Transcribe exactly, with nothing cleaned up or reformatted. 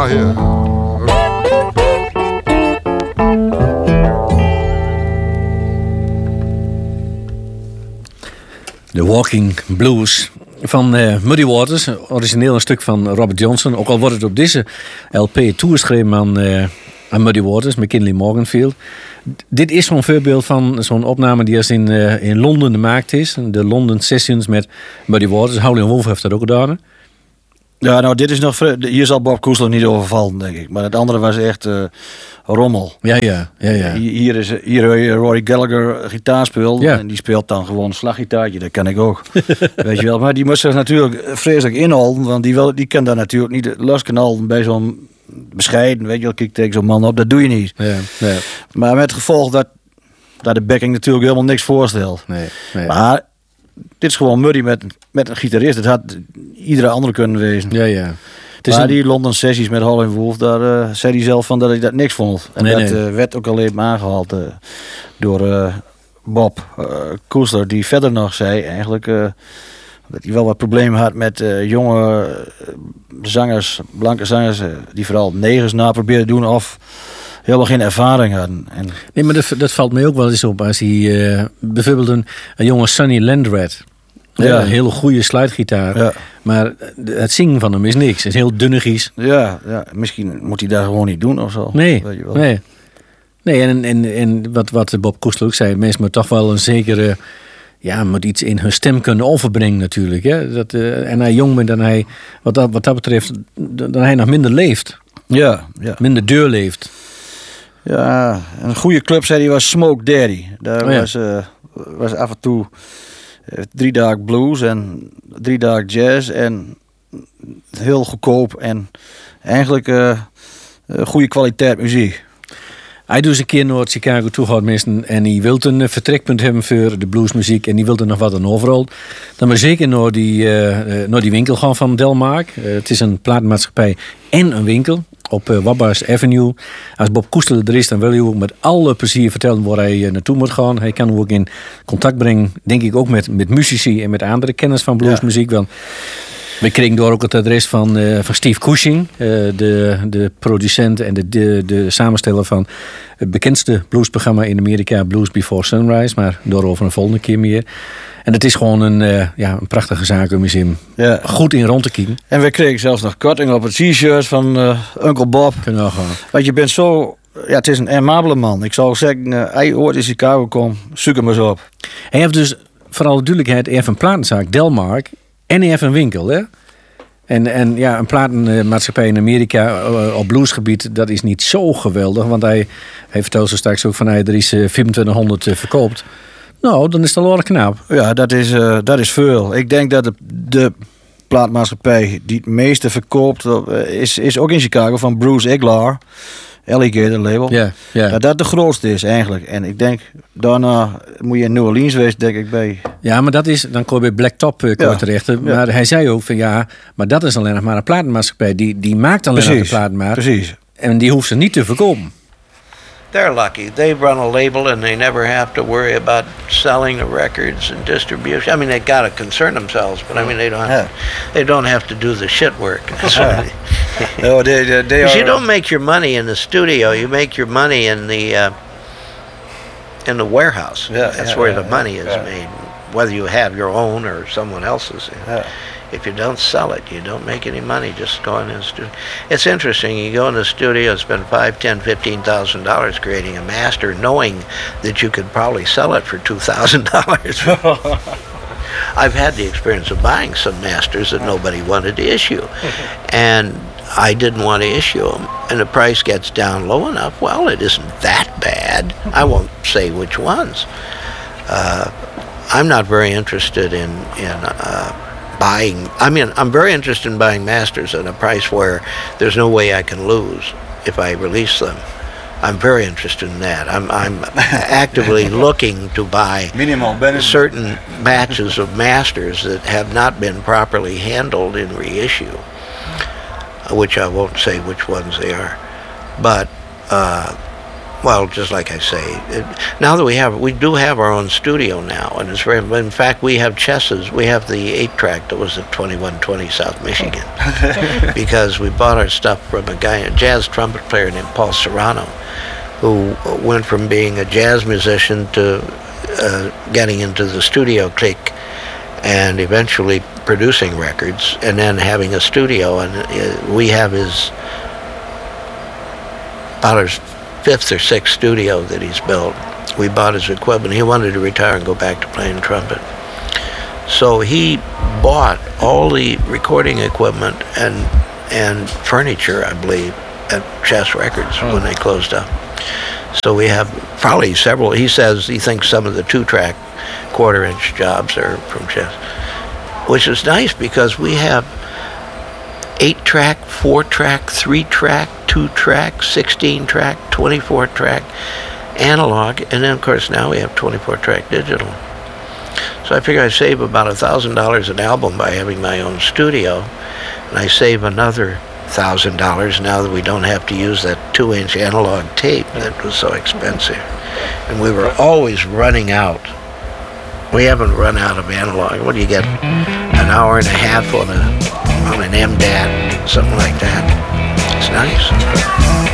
nou hier. The Walking Blues van uh, Muddy Waters. Origineel een stuk van Robert Johnson. Ook al wordt het op deze L P toegeschreven aan, uh, aan Muddy Waters, McKinley Morganfield. D- dit is zo'n voorbeeld van zo'n opname die als in, uh, in Londen gemaakt is. De London Sessions met Muddy Waters. Howlin' Wolf heeft dat ook gedaan, hè? Ja, nou, dit is nog... Hier zal Bob Koestler niet overvallen, denk ik. Maar het andere was echt uh, rommel. Ja, ja, ja, ja. Hier is hier hoor je Rory Gallagher gitaar speelt. Ja. En die speelt dan gewoon een slaggitaartje. Dat ken ik ook. Weet je wel. Maar die moest zich natuurlijk vreselijk inhouden. Want die, wil, die kan daar natuurlijk niet losknallen bij zo'n bescheiden. Weet je wel, kijk tegen zo'n man op. Dat doe je niet. Ja, ja. Maar met het gevolg dat, dat de backing natuurlijk helemaal niks voorstelt. Nee, nee. Maar dit is gewoon Muddy met, met een gitarist. Het had iedere andere kunnen wezen. Ja, ja. Het is maar een... die London sessies met Howlin' Wolf, daar uh, zei hij zelf van dat hij dat niks vond. En nee, dat nee. Uh, werd ook alleen maar aangehaald uh, door uh, Bob uh, Koestler, die verder nog zei eigenlijk uh, dat hij wel wat problemen had met uh, jonge uh, zangers, blanke zangers, uh, die vooral negers na probeerden doen of helemaal geen ervaring hadden. En... Nee, maar dat, dat valt mij ook wel eens op als hij uh, bijvoorbeeld een, een jonge Sonny Landred. Ja, een hele goede slidegitaar. Ja. Maar het zingen van hem is niks. Het is heel dunnigjes. Ja, ja, misschien moet hij daar gewoon niet doen of zo. Nee, weet je wel. nee. Nee, en, en, en wat, wat Bob Koestler ook zei, mensen moeten toch wel een zekere... Ja, moet iets in hun stem kunnen overbrengen natuurlijk. Hè? Dat, uh, en hij jong bent dan hij, wat dat, wat dat betreft, dan hij nog minder leeft. Ja, ja. Minder deur leeft. Ja, een goede club zei hij was Smoke Daddy. Daar oh, ja. was, uh, was af en toe uh, drie dagen blues en drie dagen jazz en heel goedkoop en eigenlijk uh, uh, goede kwaliteit muziek. Hij doet eens een keer naar Chicago toe gaat meesten en hij wil een vertrekpunt hebben voor de bluesmuziek en die wil er nog wat aan overal. Dan maar zeker naar die, uh, naar die winkel gaan van Delmark. Uh, het is een platenmaatschappij en een winkel op uh, Wabash Avenue. Als Bob Koestler er is, dan wil hij ook met alle plezier vertellen waar hij uh, naartoe moet gaan. Hij kan ook in contact brengen, denk ik ook met, met muzici en met andere kennis van bluesmuziek. Ja. We kregen door ook het adres van, uh, van Steve Cushing, uh, de, de producent en de, de, de samensteller van het bekendste bluesprogramma in Amerika, Blues Before Sunrise. Maar daarover een volgende keer meer. En het is gewoon een, uh, ja, een prachtige zaak om eens in ja. goed in rond te kijken. En we kregen zelfs nog korting op het t-shirt van uh, Uncle Bob. Kunnen we gaan. Want je bent zo... Ja, het is een aimabele man. Ik zou zeggen, uh, hij ooit in Chicago komt, zoek hem eens op. Hij heeft dus, voor alle duidelijkheid, hij heeft een platenzaak, Delmark. En hij heeft een winkel, hè? En, en ja, een platenmaatschappij in Amerika uh, op bluesgebied, dat is niet zo geweldig. Want hij, hij vertelt zo straks ook van, hij er is uh, vierentwintighonderd uh, verkoopt. Nou, dan is het al wel knap. Ja, dat is, uh, dat is veel. Ik denk dat de, de platenmaatschappij die het meeste verkoopt, uh, is, is ook in Chicago van Bruce Iglar. Alligator label. Ja, ja. Dat dat de grootste is eigenlijk. En ik denk, daarna moet je in New Orleans wezen, denk ik, bij... Ja, maar dat is, dan kom je bij Black Top uh, ja. terecht. Maar ja. hij zei ook van, ja, maar dat is alleen nog maar een platenmaatschappij. Die, die maakt alleen nog de platenmaat. Precies. En die hoeft ze niet te verkopen. They're lucky. They run a label and they never have to worry about selling the records and distribution. I mean, they got to concern themselves, but I mean, they don't have, yeah. to, they don't have to do the shit work. Yeah. no, they, they, they are... You don't make your money in the studio. You make your money in the uh, in the warehouse. Yeah, That's yeah, where yeah, the money is yeah. made, whether you have your own or someone else's. Yeah. If you don't sell it, you don't make any money just going in the studio. It's interesting. You go in the studio, spend five, ten, fifteen thousand dollars creating a master, knowing that you could probably sell it for two thousand dollars. I've had the experience of buying some masters that nobody wanted to issue, and I didn't want to issue them. And the price gets down low enough. Well, it isn't that bad. I won't say which ones. Uh, I'm not very interested in in. Uh, buying I mean I'm very interested in buying masters at a price where there's no way I can lose if I release them. I'm very interested in that. I'm I'm actively looking to buy certain batches of masters that have not been properly handled in reissue, which I won't say which ones they are. But uh, well, just like I say, it, now that we have, we do have our own studio now, and it's very, in fact, we have chesses. We have the eight-track that was at twenty-one twenty South Michigan, because we bought our stuff from a guy, a jazz trumpet player named Paul Serrano, who went from being a jazz musician to uh, getting into the studio clique, and eventually producing records, and then having a studio, and uh, we have his, about his fifth or sixth studio that he's built. We bought his equipment. He wanted to retire and go back to playing trumpet. So he bought all the recording equipment and and furniture, I believe, at Chess Records oh. when they closed up. So we have probably several. He says he thinks some of the two-track, quarter-inch jobs are from Chess, which is nice because we have eight-track, four-track, three-track, two-track, sixteen-track, twenty-four-track analog, and then, of course, now we have twenty-four-track digital. So I figure I save about one thousand dollars an album by having my own studio, and I save another one thousand dollars now that we don't have to use that two-inch analog tape that was so expensive. And we were always running out. We haven't run out of analog. What do you get? An hour and a half on a on an M D A T, something like that. It's nice.